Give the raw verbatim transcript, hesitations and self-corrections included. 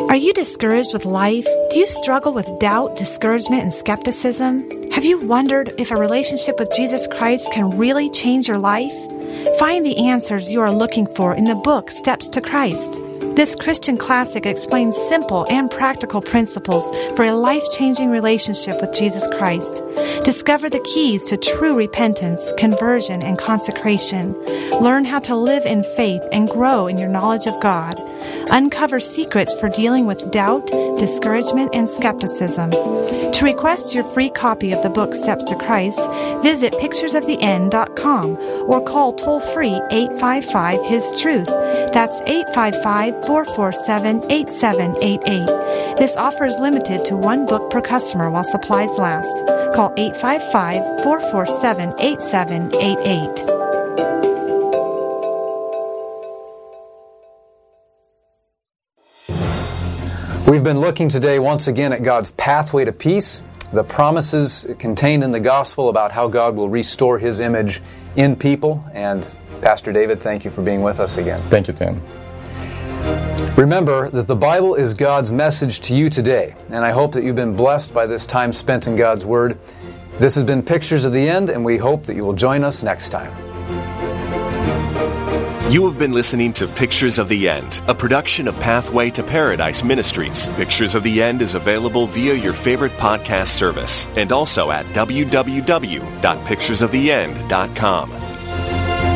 Are you discouraged with life? Do you struggle with doubt, discouragement, and skepticism? Have you wondered if a relationship with Jesus Christ can really change your life? Find the answers you are looking for in the book Steps to Christ. This Christian classic explains simple and practical principles for a life-changing relationship with Jesus Christ. Discover the keys to true repentance, conversion, and consecration. Learn how to live in faith and grow in your knowledge of God. Uncover secrets for dealing with doubt, discouragement, and skepticism. To request your free copy of the book Steps to Christ, visit pictures of the end dot com or call toll-free eight five five, H I S Truth. That's eight five five, four four seven, eight seven eight eight. This offer is limited to one book per customer while supplies last. Call eight five five, four four seven, eight seven eight eight. We've been looking today once again at God's pathway to peace, the promises contained in the gospel about how God will restore His image in people. And Pastor David, thank you for being with us again. Thank you, Tim. Remember that the Bible is God's message to you today, and I hope that you've been blessed by this time spent in God's Word. This has been Pictures of the End, and we hope that you will join us next time. You have been listening to Pictures of the End, a production of Pathway to Paradise Ministries. Pictures of the End is available via your favorite podcast service and also at w w w dot pictures of the end dot com.